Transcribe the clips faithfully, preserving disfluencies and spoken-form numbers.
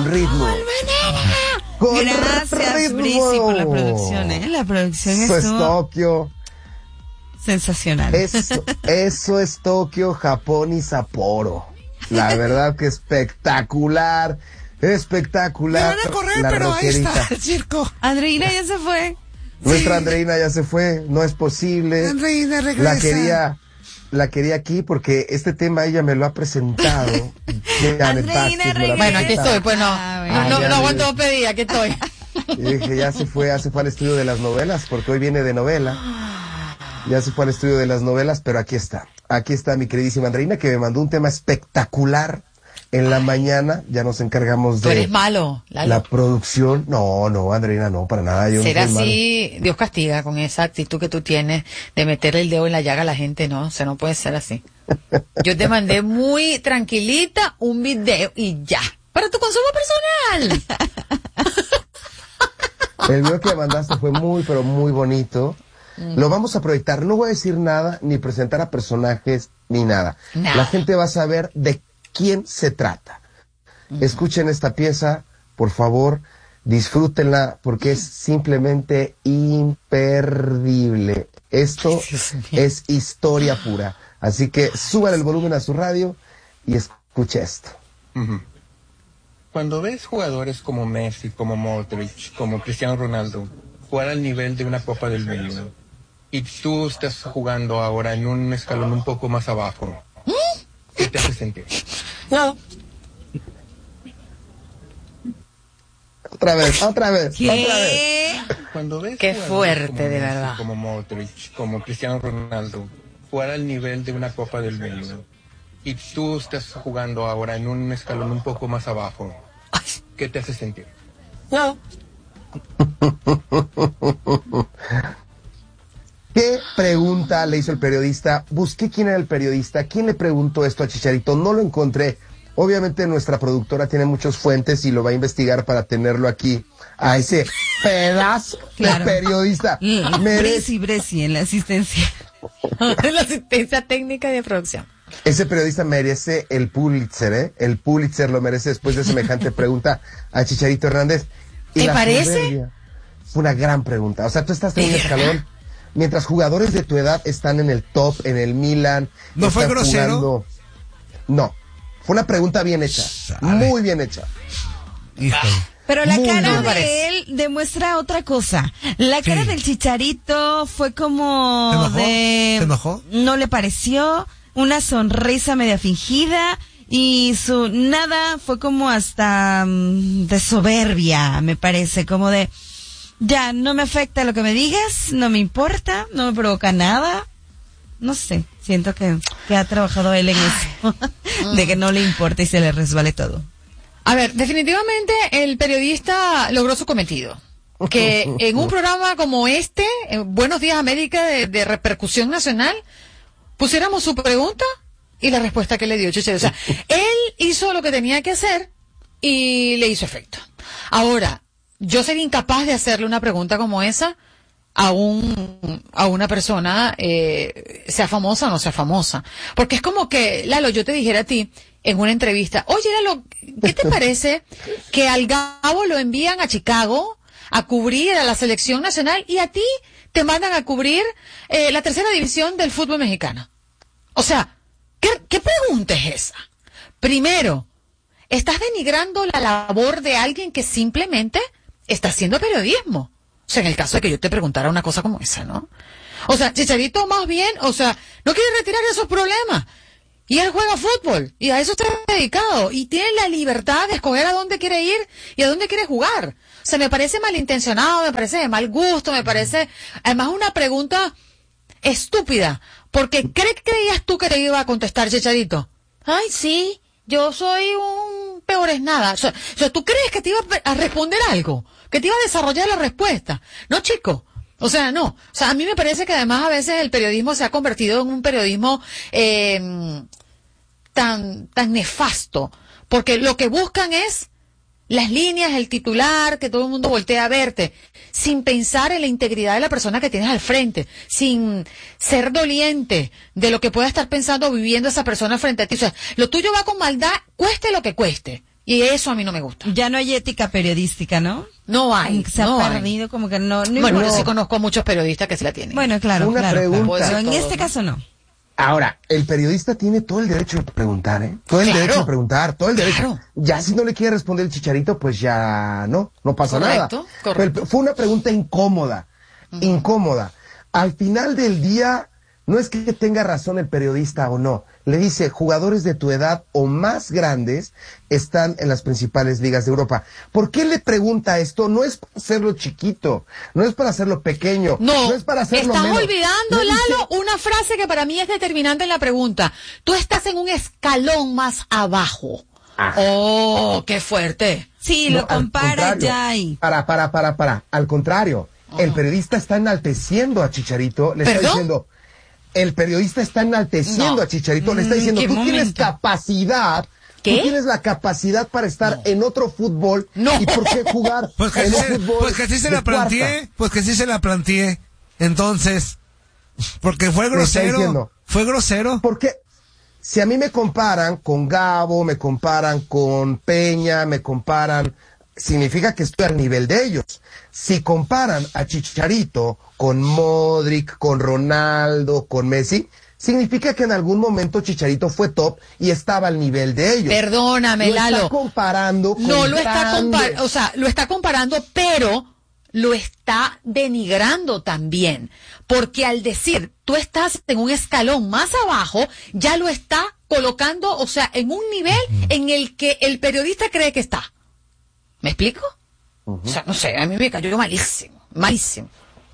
con ritmo. Con Gracias, ritmo. Brisi, por la producción, ¿eh? La producción Eso estuvo es Tokio. sensacional. Eso, eso es Tokio, Japón y Sapporo. La verdad que espectacular. Espectacular. Me van a correr, la pero rockerita. ahí está el circo. Andreina ya se fue. Nuestra Sí. Andreina ya se fue, no es posible. Andreina regresa. La quería, la quería aquí porque este tema ella me lo ha presentado. Janet Andreina Vázquez me lo ha regresa. Bueno, aquí presentado. estoy, pues no. Ah, No, bueno. no, Ah, ya no vi. aguanto pedir, aquí estoy. Y dije, ya se fue, ya se fue al estudio de las novelas, porque hoy viene de novela. Ya se fue al estudio de las novelas, pero aquí está. Aquí está mi queridísima Andreina, que me mandó un tema espectacular en la mañana. Ya nos encargamos Tú de eres malo, Lalo. la producción. No, no, Andreina, no, para nada. Yo no Ser soy malo. así, Dios castiga con esa actitud que tú tienes de meterle el dedo en la llaga a la gente, ¿no? O sea, no puede ser así. Yo te mandé muy tranquilita un video y ya. Para tu consumo personal. El video que me mandaste fue muy, pero muy bonito. Lo vamos a proyectar. No voy a decir nada, ni presentar a personajes, ni nada. Nada. La gente va a saber de quién se trata. Escuchen esta pieza, por favor, disfrútenla, porque es simplemente imperdible. Esto Dios mío. es historia pura. Así que suban el volumen a su radio y escuche esto. Ujú. Cuando ves jugadores como Messi, como Modric, como Cristiano Ronaldo jugar al nivel de una Copa del Mundo y tú estás jugando ahora en un escalón un poco más abajo, ¿qué te hace sentir? No. Otra vez, otra vez, otra vez. ¿Qué? Cuando ves Qué jugadores fuerte, como de Messi, verdad. como Modric, como Cristiano Ronaldo jugar al nivel de una Copa del Mundo y tú estás jugando ahora en un escalón un poco más abajo, ¿qué te hace sentir? No. ¿Qué pregunta le hizo el periodista? Busqué quién era el periodista, quién le preguntó esto a Chicharito, no lo encontré. Obviamente nuestra productora tiene muchas fuentes y lo va a investigar para tenerlo aquí, a ese pedazo Claro. de periodista. Merece- Bresi, Bresi en la asistencia. La asistencia técnica de producción. ese periodista merece el Pulitzer, ¿eh? El Pulitzer lo merece después de semejante pregunta a Chicharito Hernández. Y ¿Te la parece? soberbia. Fue una gran pregunta. O sea, tú estás en un ¿De escalón, mientras jugadores de tu edad están en el top, en el Milan. ¿No fue están grosero? jugando- No. Fue una pregunta bien hecha. Sale. Muy bien hecha. Híjole. Pero la Muy cara bien. de parece. él demuestra otra cosa. La cara Sí. del Chicharito fue como ¿Se enojó? de... ¿Se enojó? No le pareció, una sonrisa media fingida y su nada fue como hasta mm, de soberbia, me parece, como de... Ya, no me afecta lo que me digas, no me importa, no me provoca nada. No sé, siento que, que ha trabajado él en eso, de que no le importa y se le resbale todo. A ver, definitivamente el periodista logró su cometido. Que en un programa como este, en Buenos Días América, de, de repercusión nacional, pusiéramos su pregunta y la respuesta que le dio Chicharito. O sea, él hizo lo que tenía que hacer y le hizo efecto. Ahora, yo sería incapaz de hacerle una pregunta como esa a un a una persona, eh, sea famosa o no sea famosa. Porque es como que, Lalo, yo te dijera a ti en una entrevista, oye, Lalo, ¿qué te parece que al Gabo lo envían a Chicago a cubrir a la selección nacional y a ti te mandan a cubrir eh, la tercera división del fútbol mexicano? O sea, ¿qué, qué pregunta es esa? Primero, estás denigrando la labor de alguien que simplemente está haciendo periodismo. O sea, en el caso de que yo te preguntara una cosa como esa, ¿no? O sea, Chicharito más bien, o sea, no quiere retirar esos problemas. Y él juega fútbol, y a eso está dedicado, y tiene la libertad de escoger a dónde quiere ir y a dónde quiere jugar. O sea, me parece malintencionado, me parece de mal gusto, me parece, además, una pregunta estúpida, porque ¿qué creías tú que te iba a contestar, Chicharito? Ay, sí, yo soy un peor es nada. O sea, o sea, ¿tú crees que te iba a responder algo? ¿Que te iba a desarrollar la respuesta? No, chico. O sea, no. O sea, a mí me parece que además a veces el periodismo se ha convertido en un periodismo eh, tan, tan nefasto, porque lo que buscan es las líneas, el titular, que todo el mundo voltee a verte, sin pensar en la integridad de la persona que tienes al frente, sin ser doliente de lo que pueda estar pensando o viviendo esa persona frente a ti. O sea, lo tuyo va con maldad, cueste lo que cueste. Y eso a mí no me gusta. Ya no hay ética periodística, ¿no? No hay. Se no ha hay. perdido, como que no. no Bueno, no. yo sí conozco a muchos periodistas que sí la tienen. Bueno, claro, Una claro. pregunta. claro. Pero en Todos, este ¿no? caso no. Ahora, el periodista tiene todo el derecho de preguntar, ¿eh? Todo el Claro. derecho de preguntar, todo el derecho. Claro. Ya si no le quiere responder el Chicharito, pues ya no, no pasa Correcto, nada. correcto. Pero fue una pregunta incómoda, uh-huh. incómoda. Al final del día, no es que tenga razón el periodista o no. Le dice, jugadores de tu edad o más grandes están en las principales ligas de Europa. ¿Por qué le pregunta esto? No es para hacerlo chiquito, no es para hacerlo pequeño, no, No, es para hacerlo estás menos. olvidando, Le dice- Lalo, una frase que para mí es determinante en la pregunta. Tú estás en un escalón más abajo. Ah. Oh, qué fuerte. Sí, No, lo al compara contrario. ya y... Para, para, para, para. Al contrario, el periodista está enalteciendo a Chicharito, le está ¿Perdón? diciendo, el periodista está enalteciendo No. a Chicharito, le está Mm, diciendo, ¿qué tú tienes momento? capacidad, ¿Qué? tú tienes la capacidad para estar en otro fútbol, No. ¿y por qué jugar Pues que, en sí un se, fútbol pues que sí se de la cuarta? planteé, pues que sí se la planteé. Entonces, porque fue Le está grosero, diciendo. fue grosero. Porque si a mí me comparan con Gabo, me comparan con Peña, me comparan, significa que estoy al nivel de ellos. Si comparan a Chicharito con Modric, con Ronaldo, con Messi, significa que en algún momento Chicharito fue top y estaba al nivel de ellos. Perdóname, Lo está Lalo. comparando con No lo está grandes. comparando, o sea, lo está comparando, pero lo está denigrando también. Porque al decir, tú estás en un escalón más abajo, ya lo está colocando, o sea, en un nivel en el que el periodista cree que está. ¿Me explico? O sea, no sé, a mí me cayó malísimo, malísimo.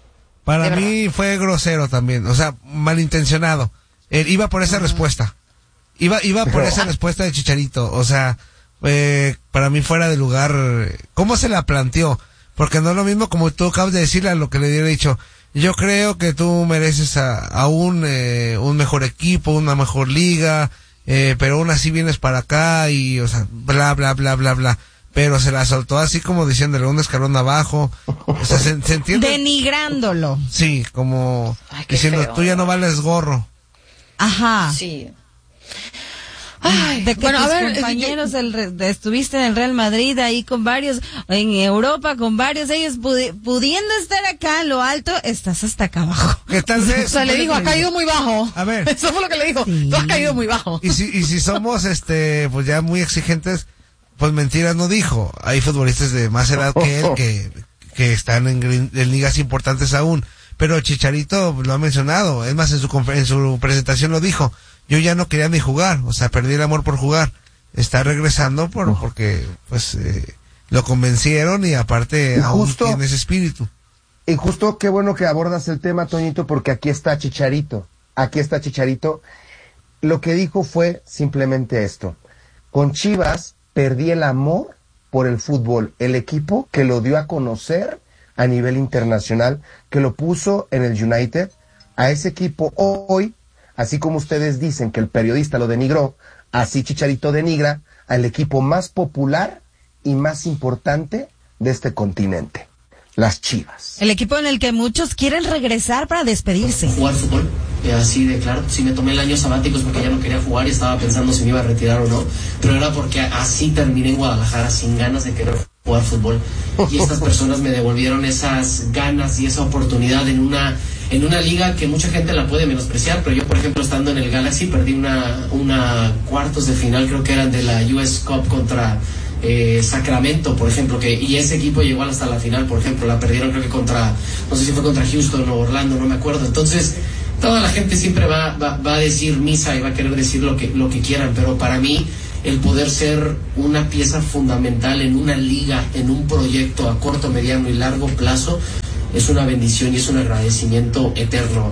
Para De mí fue grosero también, o sea, malintencionado. Él iba por esa respuesta. Iba, iba por Pero- esa respuesta de Chicharito, o sea, eh, para mí fuera de lugar. ¿Cómo se la planteó? Porque no es lo mismo como tú acabas de decirle a lo que le hubiera dicho. Yo creo que tú mereces a, a un, eh, un mejor equipo, una mejor liga, eh, pero aún así vienes para acá y, o sea, bla, bla, bla, bla, bla. Pero se la soltó así como diciéndole un escalón abajo. O sea, se, se entiende. Denigrándolo. Sí, como Ay, qué diciendo, feo. tú ya no vales gorro. Ajá. Sí. Ay, De que bueno, tus a ver, compañeros del Re- de- estuviste en el Real Madrid ahí con varios, en Europa con varios de ellos, pudi- pudiendo estar acá en lo alto, estás hasta acá abajo. ¿Qué tal o vez? sea, le dijo, has caído muy bajo. A ver. Eso fue lo que le dijo. Sí. Tú has caído muy bajo. Y si, y si somos, este, pues ya muy exigentes, pues mentiras no dijo. Hay futbolistas de más edad que él que, que están en, grin- en ligas importantes aún. Pero Chicharito lo ha mencionado. Es más, en su, confer- en su presentación lo dijo. Yo ya no quería ni jugar. O sea, perdí el amor por jugar. Está regresando por, porque, pues, eh, lo convencieron y aparte Y aún justo- tiene ese espíritu. Y justo qué bueno que abordas el tema, Toñito, porque aquí está Chicharito. Aquí está Chicharito. Lo que dijo fue simplemente esto. Con Chivas perdí el amor por el fútbol, el equipo que lo dio a conocer a nivel internacional, que lo puso en el United. A ese equipo hoy, así como ustedes dicen que el periodista lo denigró, así Chicharito denigra al equipo más popular y más importante de este continente, las Chivas. El equipo en el que muchos quieren regresar para despedirse. Jugar fútbol, eh, así de claro. Si me tomé el año sabático es porque ya no quería jugar y estaba pensando si me iba a retirar o no, pero era porque así terminé en Guadalajara sin ganas de querer jugar fútbol, y estas personas me devolvieron esas ganas y esa oportunidad en una en una liga que mucha gente la puede menospreciar, pero yo, por ejemplo, estando en el Galaxy perdí una una cuartos de final, creo que eran de la U S Cup contra eh, Sacramento, por ejemplo, que y ese equipo llegó hasta la final, por ejemplo, la perdieron creo que contra, no sé si fue contra Houston o Orlando, no me acuerdo. Entonces toda la gente siempre va, va, va a decir misa y va a querer decir lo que, lo que quieran, pero para mí el poder ser una pieza fundamental en una liga, en un proyecto a corto, mediano y largo plazo, es una bendición y es un agradecimiento eterno.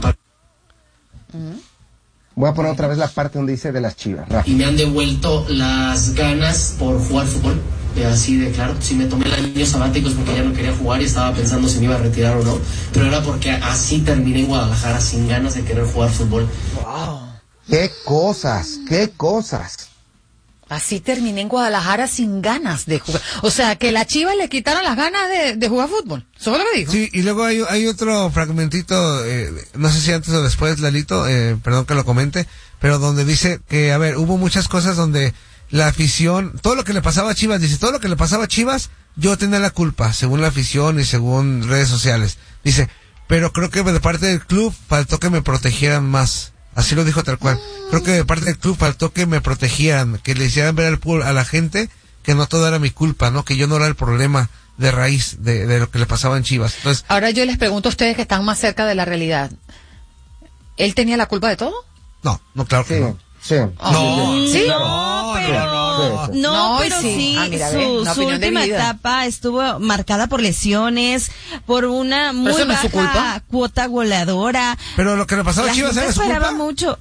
Voy a poner otra vez la parte donde dice de las Chivas, Rafa. Y me han devuelto las ganas por jugar fútbol, eh, así de claro. Si me tomé el año sabático es porque ya no quería jugar y estaba pensando si me iba a retirar o no, pero era porque así terminé en Guadalajara sin ganas de querer jugar fútbol. ¡Qué cosas! ¡Qué cosas! Así terminé en Guadalajara sin ganas de jugar. O sea, que la Chivas le quitaron las ganas de, de jugar fútbol. ¿Eso fue lo que dijo? Sí, y luego hay, hay otro fragmentito, eh, no sé si antes o después, Lalito, eh, perdón que lo comente, pero donde dice que, a ver, hubo muchas cosas donde la afición, todo lo que le pasaba a Chivas, dice, todo lo que le pasaba a Chivas, yo tenía la culpa, según la afición y según redes sociales. Dice, pero creo que de parte del club faltó que me protegieran más. Así lo dijo tal cual. Creo que de parte del club faltó que me protegieran, que le hicieran ver al, a la gente que no todo era mi culpa, ¿no? Que yo no era el problema de raíz de, de lo que le pasaba en Chivas. Entonces, ahora yo les pregunto a ustedes que están más cerca de la realidad. ¿Él tenía la culpa de todo? No, no, claro que Sí, no. sí. No, ¿Sí? No, pero no, no, no, no, pero sí. sí, Ah, mira, su, ve, una su opinión última dividida. etapa estuvo marcada por lesiones, por una muy eso no es su baja culpa. cuota goleadora. Pero lo que le pasaba La a Chivas gente era su esperaba culpa. mucho.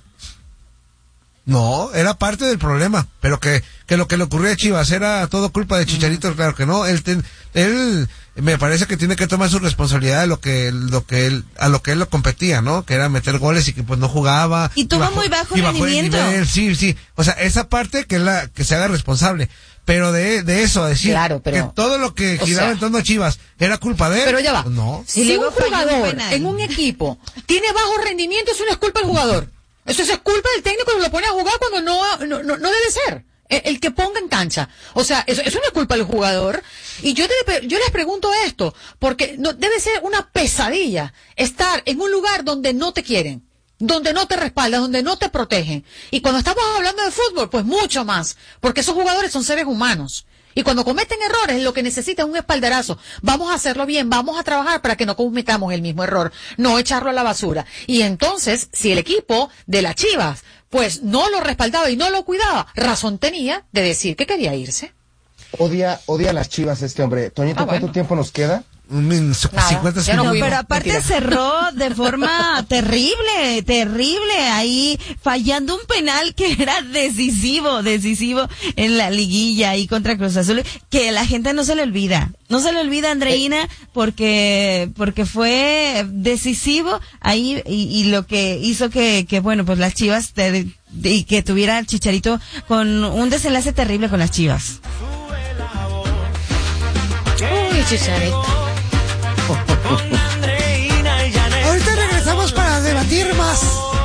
No, era parte del problema, pero que, que lo que le ocurría a Chivas era todo culpa de Chicharito, mm. claro que no, él, ten, él me parece que tiene que tomar su responsabilidad de lo que, lo que él, a lo que él lo competía, ¿no? Que era meter goles y que pues no jugaba. Y tuvo muy bajo y bajó el rendimiento. nivel, sí, sí, o sea, esa parte que la, que se haga responsable. Pero de, de eso, a decir Claro, pero, que todo lo que giraba sea, en torno a Chivas era culpa de él. Pero ya va. Pues no. Si, si un jugador en un equipo tiene bajo rendimiento, eso no es culpa del jugador. Eso es culpa del técnico que lo pone a jugar cuando no, no, no, no debe ser. El, el que ponga en cancha. O sea, eso, eso no es culpa del jugador. Y yo, te, yo les pregunto esto, porque no, debe ser una pesadilla estar en un lugar donde no te quieren, donde no te respaldan, donde no te protegen. Y cuando estamos hablando de fútbol, pues mucho más, porque esos jugadores son seres humanos. Y cuando cometen errores, lo que necesitan es un espaldarazo. Vamos a hacerlo bien, vamos a trabajar para que no cometamos el mismo error, no echarlo a la basura. Y entonces, si el equipo de las Chivas, pues no lo respaldaba y no lo cuidaba, razón tenía de decir que quería irse. Odia, odia a las Chivas este hombre. Toñito, Ah, ¿cuánto bueno. tiempo nos queda? cincuenta ya no No, fuimos. pero aparte Mentira. cerró de forma terrible, terrible, ahí fallando un penal que era decisivo, decisivo en la liguilla y contra Cruz Azul, que la gente no se le olvida, no se le olvida a Andreina porque, porque fue decisivo ahí y, y lo que hizo que, que bueno, pues las Chivas te, y que tuviera el Chicharito con un desenlace terrible con las Chivas. Uy, Chicharito. Ahorita regresamos para debatir más.